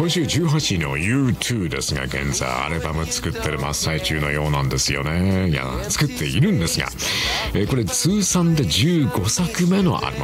今週18位の U2 ですが、現在アルバム作ってる真っ最中のようなんですよね。いや、作っているんですが、これ通算で15作目のアルバ